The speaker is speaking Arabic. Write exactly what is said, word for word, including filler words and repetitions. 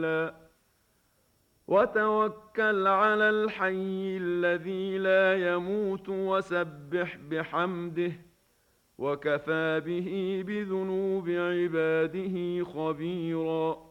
وكيلا وتوكل على الحي الذي لا يموت وسبح بحمده وكفى به بذنوب عباده خبيرا